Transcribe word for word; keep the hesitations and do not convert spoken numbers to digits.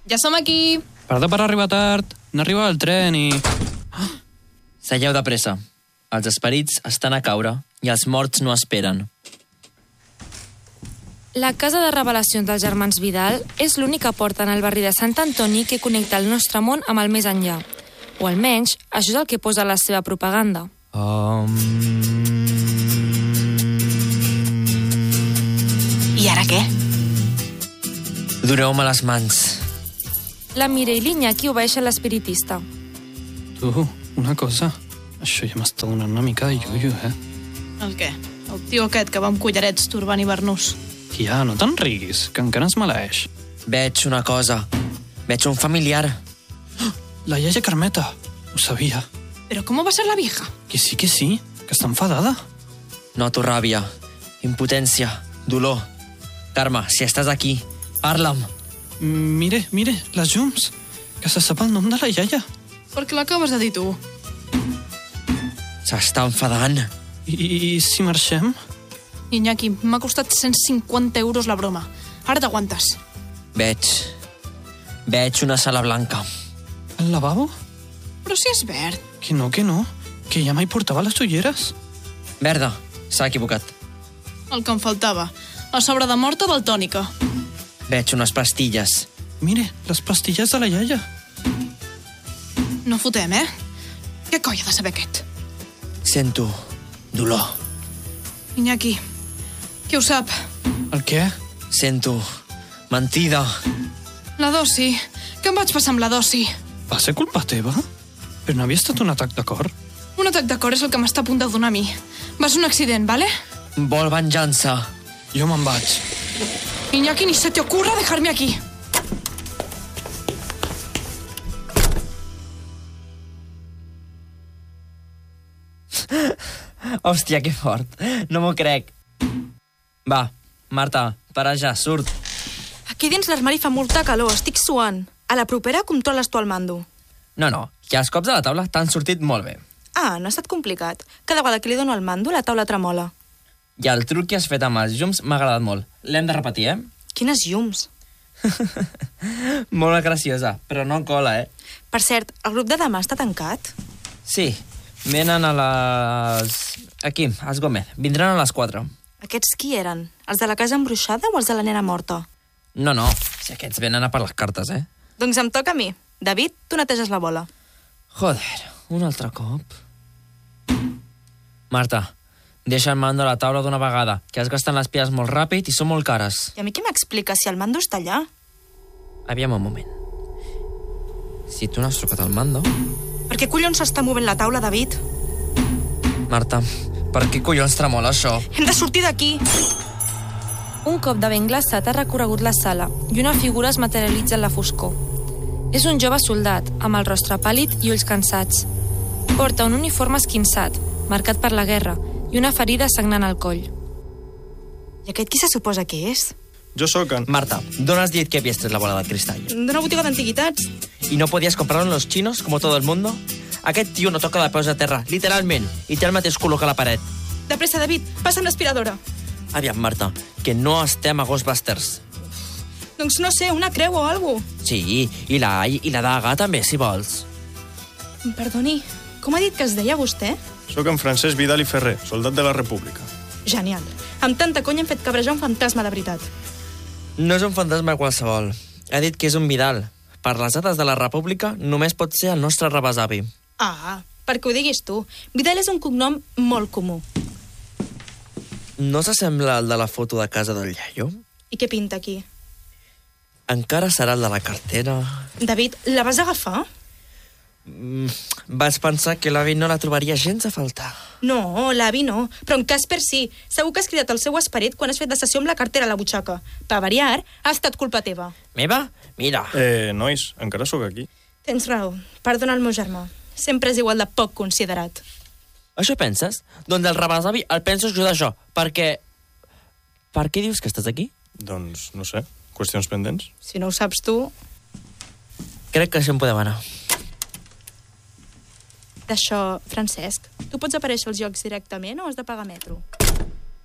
Ja som aquí! Perdó per arribar tard. No arriba el tren i... Seieu de pressa. Els esperits estan a caure i els morts no esperen. La casa de revelacions dels germans Vidal és l'única porta en el barri de Sant Antoni que connecta el nostre món amb el més enllà. O almenys, això és el que posa la seva propaganda. Um... I ara què? Doneu-me les mans. La Mireia i l'Iñaki obeeixen l'espiritista. Tu, una cosa. Això ja m'està donant una mica de iuiu, eh? El què? El tio aquest que va amb collarets turbant i barnús. Tia, no te'n riguis, que encara es maleeix. Veig una cosa. Veig un familiar. La iaia Carmeta. Ho sabia. Però com va ser la vieja? Que sí, que sí, que està enfadada. Noto ràbia, impotència, dolor. Carme, si estàs aquí, parla'm. Mire, mire, les llums. Que se sap el nom de la iaia. Per què l'acabes de dir tu? S'està enfadant. I, I si marxem? Iñaki, m'ha costat cent cinquanta euros la broma. Ara t'aguantes. Veig... Veig una sala blanca. El lavabo? Però si és verd. Que no, que no. Que ja mai portava les ulleres. Verda, s'ha equivocat. El que em faltava. A sobre de morta daltònica. Veig unes pastilles. Mire, les pastilles de la iaia. No fotem, eh? Què coi ha de saber aquest? Sento dolor. Iñaki, qui ho sap? El què? Sento mentida. La dosi. Què em vaig passar amb la dosi? Va ser culpa teva? Però no havia estat un atac de cor? Un atac de cor és el que m'està a punt de donar a mi. Va ser un accident, vale? Vol venjança. Jo me'n vaig. Iñaki, ni se te ocurra dejarme aquí. Hòstia, que fort. No m'ho crec. Va, Marta, para ja, surt. Aquí dins l'armari fa molta calor, estic suant. A la propera controles tu el mando. No, no, que els cops de la taula t'han sortit molt bé. Ah, no ha estat complicat. Cada vegada que li dono el mando, la taula tremola. I el truc que has fet amb els llums m'ha agradat molt. L'hem de repetir, eh? Quines llums. Molt graciosa, però no cola, eh? Per cert, el grup de demà està tancat? Sí, venen a les... Aquí, als Gómez. Vindran a les quatre. Aquests qui eren? Els de la casa embruixada o els de la nena morta? No, no, si aquests venen a per les cartes, eh? Doncs em toca a mi. David, tu neteges la bola. Joder, un altre cop. Marta, deixa el mando a la taula d'una vegada, que has gastat les piles molt ràpid i són molt cares. I a mi què m'explica si el mando està allà? Aviam un moment. Si tu no has trucat al mando... Per què collons s'està movent la taula, David? Marta, per què collons tremola això? Hem de sortir d'aquí! Un cop de vent glaçat ha recorregut la sala i una figura es materialitza en la foscor. És un jove soldat, amb el rostre pàl·lid i ulls cansats. Porta un uniforme esquinçat, marcat per la guerra, i una ferida sagnant al coll. I aquest qui se suposa que és? Jo sóc en... Marta, ¿dónde has dit que habías la bola de cristal? D'una botiga d'antiguitats. ¿Y no podías comprarlo en los chinos, como todo el mundo? Aquest tio no toca de peus a terra, literalment, i té el mateix color que la paret. De pressa, David, passa'm l'aspiradora. Aviam, Marta, que no estem a Ghostbusters. Doncs no sé, una creu o alguna cosa. Sí, i la i la daga també, si vols. Perdoni, com ha dit que es deia vostè? Sóc en Francesc Vidal i Ferrer, soldat de la República. Genial. Amb tanta conya hem fet cabrejar un fantasma de veritat. No és un fantasma qualsevol. Ha dit que és un Vidal. Per les dates de la República només pot ser el nostre rebesavi. Ah, perquè ho diguis tu. Vidal és un cognom molt comú. No s'assembla al de la foto de casa del iaio? I què pinta aquí? Encara serà el de la cartera. David, la vas agafar? Mm, vaig pensar que l'avi no la trobaria gens a faltar. No, l'avi no, però en Casper sí. Segur que has cridat el seu esperit quan has fet la sessió amb la cartera a la butxaca. Per variar, ha estat culpa teva. Meva? Mira. Eh, nois, encara sóc aquí. Tens raó. Perdona el meu germà. Sempre és igual de poc considerat. Això penses? Doncs el rebesavi el penso jo d'això, perquè... Per què dius que estàs aquí? Doncs, no sé, qüestions pendents. Si no ho saps tu... Crec que això en podem anar. D'això, Francesc, tu pots aparèixer als jocs directament o has de pagar metro?